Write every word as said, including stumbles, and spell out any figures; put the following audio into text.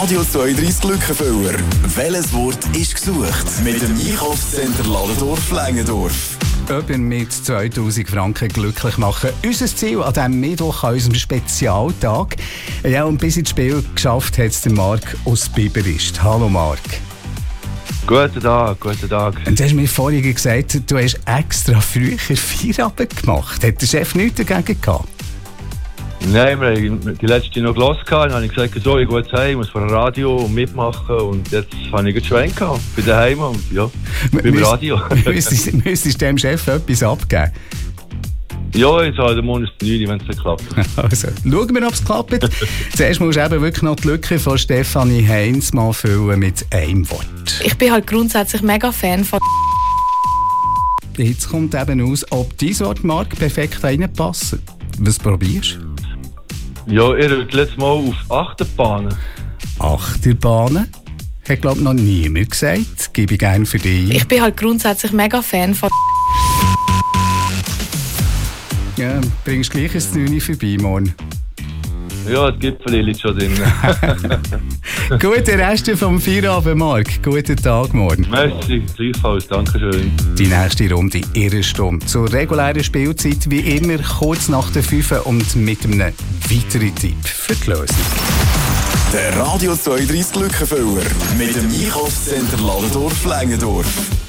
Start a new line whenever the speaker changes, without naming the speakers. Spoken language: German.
Radio zweiunddreissig Lückenfüller. Welches Wort ist gesucht? Mit dem Einkaufscenter Ladendorf-Längendorf.
Jemanden mit zweitausend Franken glücklich machen. Unser Ziel an diesem Mittwoch, an unserem Spezialtag. Ja, und bis ins Spiel geschafft hat es der Marc aus Biberist. Hallo Marc.
Guten Tag, guten Tag.
Und du hast mir vorhin gesagt, du hast extra früher Feierabend gemacht. Hat der Chef nichts dagegen gehabt?
Nein, wir haben die letzte noch gehört. Dann habe ich gesagt, so, ich gehe jetzt heim, ich muss vor dem Radio und mitmachen. Und jetzt habe ich einen Schwenk gehabt. Ich bin daheim und ja, beim Radio.
Müsstest du dem Chef etwas abgeben?
Ja, jetzt habe ich den Monat neun, wenn es nicht klappt.
Also, schauen wir, ob es klappt. Zuerst musst du eben wirklich noch die Lücke von Stefanie Heinz mal füllen mit einem Wort.
Ich bin halt grundsätzlich mega Fan von...
Jetzt kommt eben aus, ob dein Wort, Marc, perfekt reinpasst. Was probierst du?
Ja, ihr hört letztes Mal auf Achterbahnen.
Achterbahnen? Hat, glaube ich, noch niemand gesagt. Gebe ich gerne für dich.
Ich bin halt grundsätzlich mega Fan von...
Ja, bringst gleich ins neun vorbei morgen.
Ja, das Gipfel liegt schon drin.
Gut, der Rest vom Feierabend, Marc. Guten Tag morgen.
Merci, gleichfalls. Dankeschön.
Die nächste Runde, ihre Stunde. Zur regulären Spielzeit, wie immer, kurz nach der fünf und mit einem weiteren Tipp für die Lösung.
Der Radio zweiunddreissig Lückenfüller mit dem Einkaufscenter Ladendorf-Längendorf.